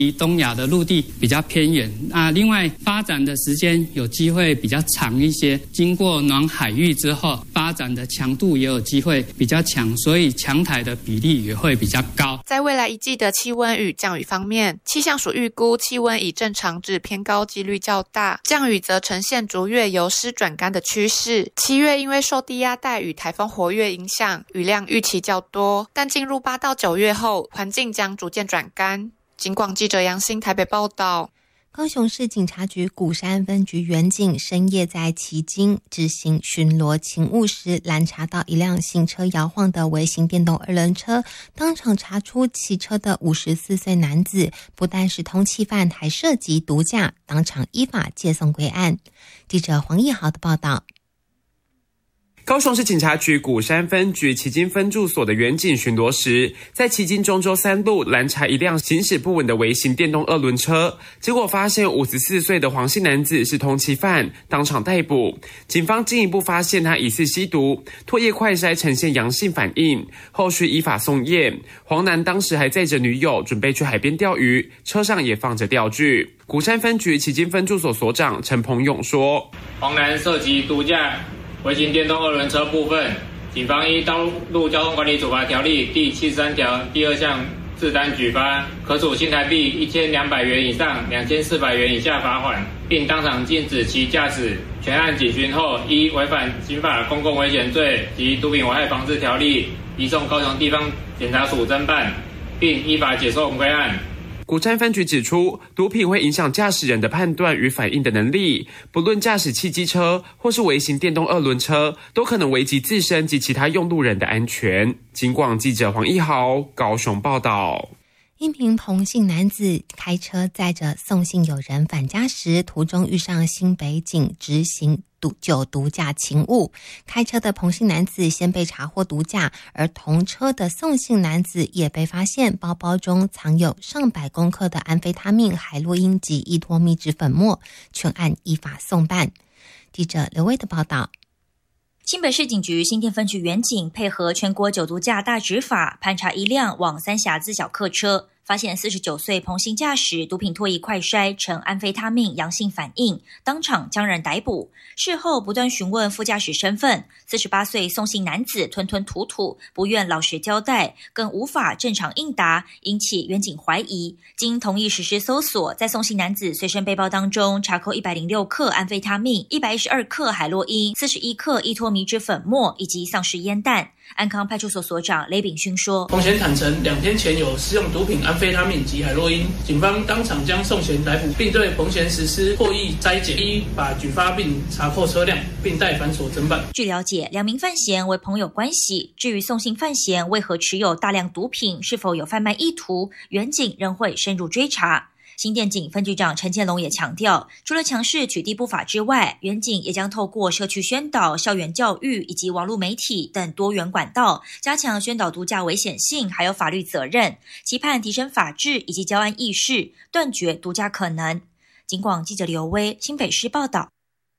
离东亚的陆地比较偏远，另外发展的时间有机会比较长一些，经过暖海域之后，发展的强度也有机会比较强，所以强台的比例也会比较高。 在未来一季的气温与降雨方面，气象署预估气温以正常至偏高几率较大，降雨则呈现逐月由湿转干的趋势。7月因为受低压带与台风活跃影响，雨量预期较多，但进入8到9月后，环境将逐渐转干。警广记者杨欣台北报道。 高雄市警察局鼓山分局员警深夜在旗津执行巡逻勤务时，拦查到一辆行车摇晃的微型电动2轮车，当场查出骑车的54岁男子不但是通缉犯，还涉及毒驾，当场依法借送归案。记者黄义豪的报道。 高雄市警察局鼓山分局旗津分驻所的员警巡逻时，在旗津中州3路拦查一辆行驶不稳的微型电动2轮车，结果发现54岁的黄姓男子是通缉犯，当场逮捕。警方进一步发现他疑似吸毒，唾液快筛呈现阳性反应，后续依法送验。黄男当时还载着女友准备去海边钓鱼，车上也放着钓具。鼓山分局旗津分驻所所长陈鹏勇说： 黄男涉及毒驾微型电动2轮车部分，警方依道路交通管理处罚条例第73条第2项自单举发，可处新台币1200元以上2400元以下罚款，并当场禁止其驾驶。全案警询后，依违反刑法公共危险罪及毒品危害防治条例，移送高雄地方检察署侦办，并依法解送归案。 鼓山分局指出，毒品会影响驾驶人的判断与反应的能力，不论驾驶汽机车或是微型电动2轮车，都可能危及自身及其他用路人的安全。警广记者黄义豪高雄报道。 一名彭姓男子开车载着送信友人返家时，途中遇上新北警执行酒毒驾勤务。开车的彭姓男子先被查获毒驾，而同车的送信男子也被发现包包中藏有上百公克的安非他命、海洛因及依托密脂粉末，全案依法送办。记者刘威的报道。 新北市警局新店分局员警配合全国酒毒驾大执法，盘查一辆往三峡自小客车，发现49岁彭姓驾驶毒品唾液快筛呈安非他命阳性反应，当场将人逮捕。事后不断询问副驾驶身份，48岁宋姓男子吞吞吐吐，不愿老实交代，更无法正常应答，引起员警怀疑。经同意实施搜索，在宋姓男子随身背包当中查扣106克安非他命、112克海洛因、41克依托米脂粉末以及丧尸烟弹。安康派出所所长雷炳勋说： 彭贤坦承2天前有使用毒品安非他命及海洛因，警方当场将宋贤逮捕，并对彭贤实施获益摘检，依法举发并查扣车辆，并带反所侦办。 据了解，两名犯嫌为朋友关系，至于宋姓犯嫌为何持有大量毒品，是否有贩卖意图，员警仍会深入追查。新店警分局长陈建龙也强调，除了强势取缔不法之外，员警也将透过社区宣导、校园教育以及网络媒体等多元管道，加强宣导毒驾危险性还有法律责任，期盼提升法治以及交案意识，断绝毒驾可能。警广记者刘威新北市报道。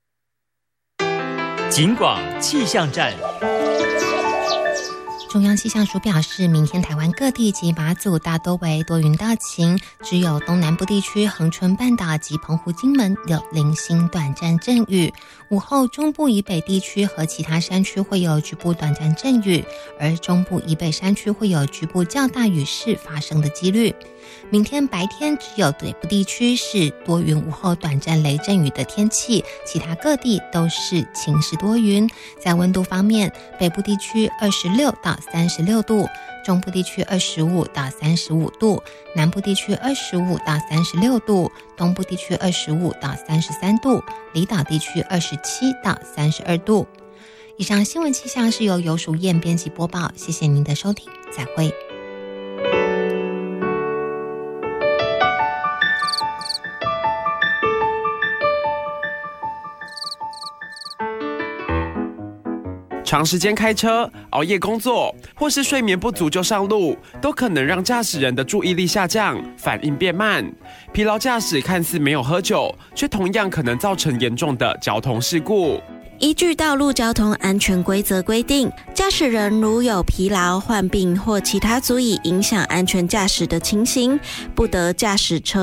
警广气象站。 中央气象署表示，明天台湾各地及马祖大多为多云到晴，只有东南部地区恒春半岛及澎湖金门有零星短暂阵雨。午后中部以北地区和其他山区会有局部短暂阵雨，而中部以北山区会有局部较大雨势发生的几率。明天白天只有北部地区是多云，午后短暂雷阵雨的天气，其他各地都是晴时多云。在温度方面，北部地区26到36度，中部地区25到35度，南部地区25到36度，东部地区25到33度，离岛地区27到32度。以上新闻气象是由游淑燕编辑播报，谢谢您的收听，再会。 长时间开车、熬夜工作，或是睡眠不足就上路，都可能让驾驶人的注意力下降，反应变慢。疲劳驾驶看似没有喝酒，却同样可能造成严重的交通事故。 依据道路交通安全规则规定，驾驶人如有疲劳、患病或其他足以影响安全驾驶的情形，不得驾驶车